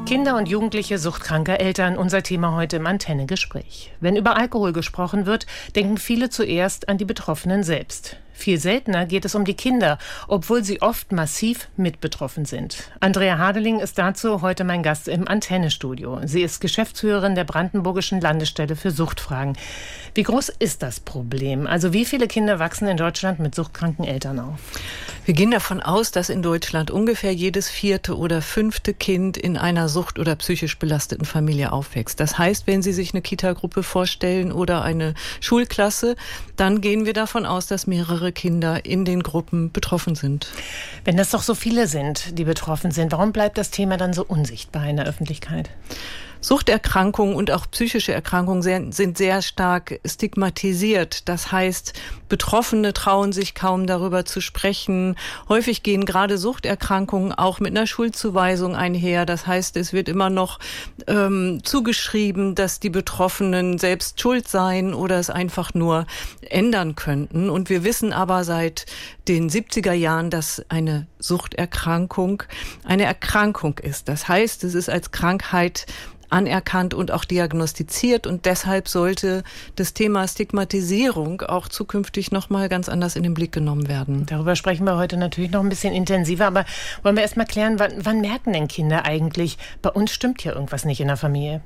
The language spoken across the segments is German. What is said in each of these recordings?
Kinder und Jugendliche suchtkranker Eltern, unser Thema heute im Antenne-Gespräch. Wenn über Alkohol gesprochen wird, denken viele zuerst an die Betroffenen selbst. Viel seltener geht es um die Kinder, obwohl sie oft massiv mit betroffen sind. Andrea Hadeling ist dazu heute mein Gast im Antenne-Studio. Sie ist Geschäftsführerin der Brandenburgischen Landesstelle für Suchtfragen. Wie groß ist das Problem? Also wie viele Kinder wachsen in Deutschland mit suchtkranken Eltern auf? Wir gehen davon aus, dass in Deutschland ungefähr jedes 4. oder 5. Kind in einer sucht- oder psychisch belasteten Familie aufwächst. Das heißt, wenn Sie sich eine Kita-Gruppe vorstellen oder eine Schulklasse, dann gehen wir davon aus, dass mehrere Kinder in den Gruppen betroffen sind. Wenn das doch so viele sind, die betroffen sind, warum bleibt das Thema dann so unsichtbar in der Öffentlichkeit? Suchterkrankungen und auch psychische Erkrankungen sind sehr stark stigmatisiert. Das heißt, Betroffene trauen sich kaum darüber zu sprechen. Häufig gehen gerade Suchterkrankungen auch mit einer Schuldzuweisung einher. Das heißt, es wird immer noch zugeschrieben, dass die Betroffenen selbst schuld seien oder es einfach nur ändern könnten. Und wir wissen aber seit den 70er Jahren, dass eine Suchterkrankung eine Erkrankung ist. Das heißt, es ist als Krankheit anerkannt und auch diagnostiziert, und deshalb sollte das Thema Stigmatisierung auch zukünftig noch mal ganz anders in den Blick genommen werden. Darüber sprechen wir heute natürlich noch ein bisschen intensiver, aber wollen wir erst mal klären, wann merken denn Kinder eigentlich, bei uns stimmt hier irgendwas nicht in der Familie?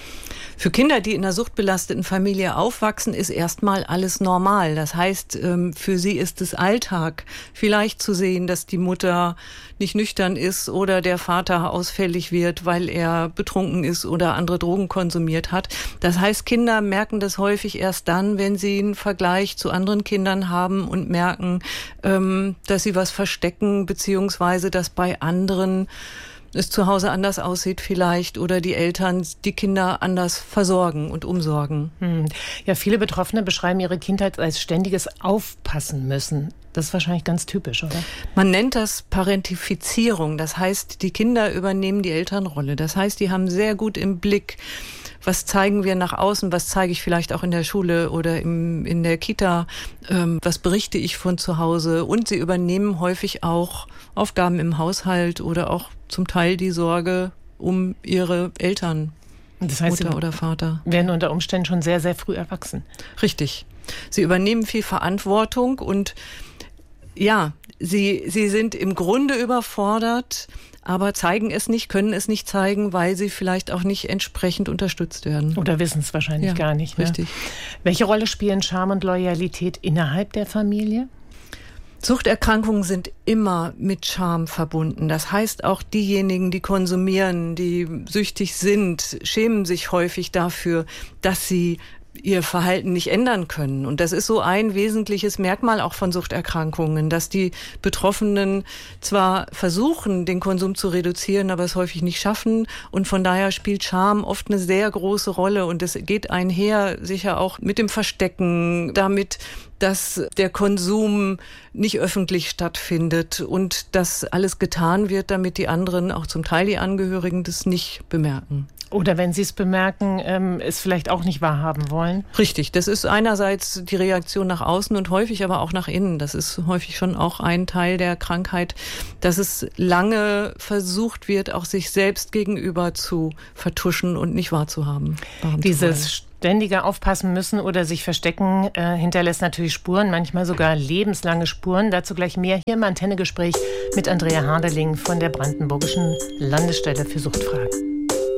Für Kinder, die in einer suchtbelasteten Familie aufwachsen, ist erstmal alles normal. Das heißt, für sie ist es Alltag, vielleicht zu sehen, dass die Mutter nicht nüchtern ist oder der Vater ausfällig wird, weil er betrunken ist oder andere Drogen konsumiert hat. Das heißt, Kinder merken das häufig erst dann, wenn sie einen Vergleich zu anderen Kindern haben und merken, dass sie was verstecken, beziehungsweise dass bei anderen es zu Hause anders aussieht vielleicht oder die Eltern die Kinder anders versorgen und umsorgen. Ja, viele Betroffene beschreiben ihre Kindheit als ständiges Aufpassen müssen. Das ist wahrscheinlich ganz typisch, oder? Man nennt das Parentifizierung. Das heißt, die Kinder übernehmen die Elternrolle. Das heißt, die haben sehr gut im Blick, was zeigen wir nach außen, was zeige ich vielleicht auch in der Schule oder in der Kita, was berichte ich von zu Hause. Und sie übernehmen häufig auch Aufgaben im Haushalt oder auch zum Teil die Sorge um ihre Eltern, das heißt, Mutter oder Vater. Werden unter Umständen schon sehr, sehr früh erwachsen. Richtig. Sie übernehmen viel Verantwortung und ja, sie sind im Grunde überfordert, aber zeigen es nicht, können es nicht zeigen, weil sie vielleicht auch nicht entsprechend unterstützt werden. Oder wissen es wahrscheinlich gar nicht. Richtig. Ja. Welche Rolle spielen Scham und Loyalität innerhalb der Familie? Suchterkrankungen sind immer mit Scham verbunden. Das heißt, auch diejenigen, die konsumieren, die süchtig sind, schämen sich häufig dafür, dass sie ihr Verhalten nicht ändern können. Und das ist so ein wesentliches Merkmal auch von Suchterkrankungen, dass die Betroffenen zwar versuchen, den Konsum zu reduzieren, aber es häufig nicht schaffen. Und von daher spielt Scham oft eine sehr große Rolle. Und es geht einher sicher auch mit dem Verstecken, damit, dass der Konsum nicht öffentlich stattfindet und dass alles getan wird, damit die anderen, auch zum Teil die Angehörigen, das nicht bemerken. Oder wenn sie es bemerken, es vielleicht auch nicht wahrhaben wollen? Richtig, das ist einerseits die Reaktion nach außen und häufig aber auch nach innen. Das ist häufig schon auch ein Teil der Krankheit, dass es lange versucht wird, auch sich selbst gegenüber zu vertuschen und nicht wahrzuhaben. Dieses ständige Aufpassen müssen oder sich verstecken hinterlässt natürlich Spuren, manchmal sogar lebenslange Spuren. Dazu gleich mehr hier im Antenne-Gespräch mit Andrea Hadeling von der Brandenburgischen Landesstelle für Suchtfragen.